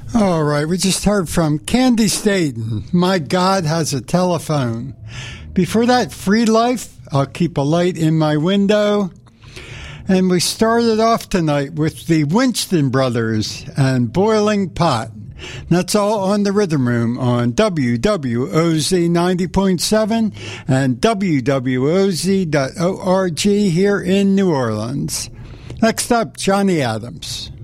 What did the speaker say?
All right, we just heard from Candy Staten, My God Has a Telephone. Before that, Free Life, I'll Keep a Light in My Window. And we started off tonight with the Winston Brothers and Boiling Pot. That's all on the Rhythm Room on WWOZ 90.7 and WWOZ.org here in New Orleans. Next up, Johnny Adams.